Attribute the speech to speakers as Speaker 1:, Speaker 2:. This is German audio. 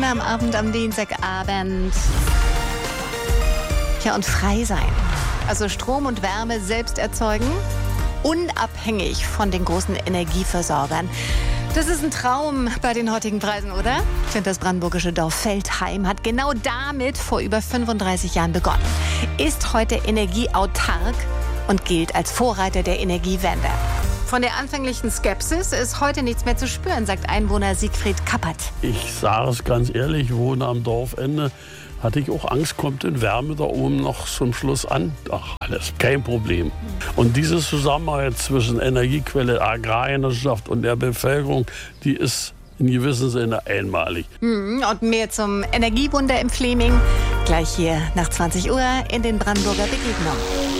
Speaker 1: Sonne am Abend, am Dienstagabend. Ja, und frei sein. Also Strom und Wärme selbst erzeugen, unabhängig von den großen Energieversorgern. Das ist ein Traum bei den heutigen Preisen, oder? Ich finde, das brandenburgische Dorf Veltheim hat genau damit vor über 35 Jahren begonnen. Ist heute energieautark und gilt als Vorreiter der Energiewende. Von der anfänglichen Skepsis ist heute nichts mehr zu spüren, sagt Einwohner Siegfried Kappert.
Speaker 2: Ich sage es ganz ehrlich, ich wohne am Dorfende. Hatte ich auch Angst, kommt denn Wärme da oben noch zum Schluss an? Ach, alles kein Problem. Und diese Zusammenarbeit zwischen Energiequelle, Agrarwirtschaft und der Bevölkerung, die ist in gewissem Sinne einmalig.
Speaker 1: Und mehr zum Energiewunder im Fleming gleich hier nach 20 Uhr in den Brandenburger Begegnungen.